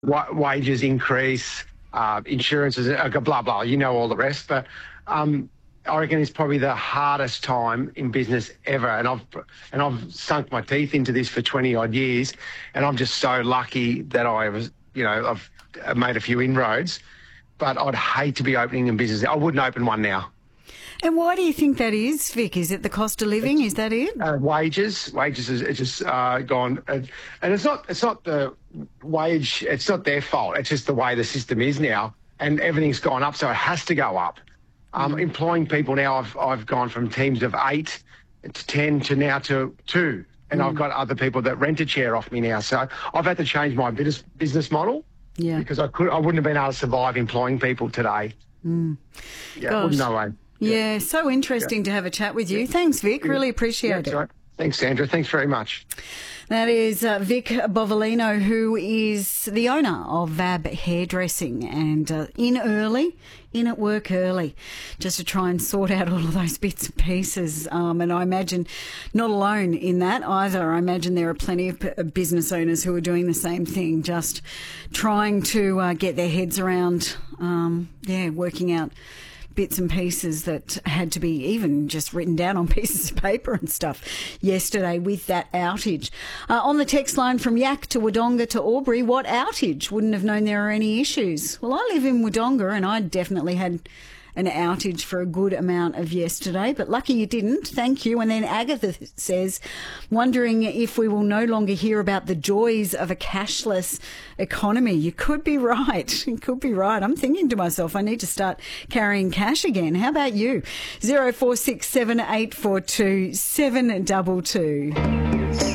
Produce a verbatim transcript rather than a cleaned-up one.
wa- wages increase, uh, insurances, uh, blah, blah, you know all the rest. But um, I reckon it's probably the hardest time in business ever. And I've and I've sunk my teeth into this for twenty odd years. And I'm just so lucky that I was, you know, I've made a few inroads. But I'd hate to be opening a business. I wouldn't open one now. And why do you think that is, Vic? Is it the cost of living? Is that it? Uh, wages, wages is it's just uh, gone, uh, and it's not it's not the wage. It's not their fault. It's just the way the system is now, and everything's gone up, so it has to go up. Um, mm. Employing people now, I've I've gone from teams of eight to ten to now to two, and mm. I've got other people that rent a chair off me now. So I've had to change my business business model. Yeah. Because I could I wouldn't have been able to survive employing people today. Mm. Yeah, no way. Yeah, yeah, so interesting yeah. to have a chat with you. Yeah. Thanks, Vic. Really appreciate yeah, it. Right. Thanks, Sandra. Thanks very much. That is uh, Vic Bovolino, who is the owner of V A B Hairdressing, and uh, in early, in at work early, just to try and sort out all of those bits and pieces. Um, and I imagine not alone in that either. I imagine there are plenty of p- business owners who are doing the same thing, just trying to uh, get their heads around, um, yeah, working out bits and pieces that had to be even just written down on pieces of paper and stuff yesterday with that outage. Uh, on the text line from Yak to Wodonga to Albury, what outage? Wouldn't have known there were any issues. Well, I live in Wodonga and I definitely had an outage for a good amount of yesterday, but lucky you didn't. Thank you. And then Agatha says, wondering if we will no longer hear about the joys of a cashless economy. You could be right. You could be right. I'm thinking to myself, I need to start carrying cash again. How about you? zero four six seven eight four two seven two two.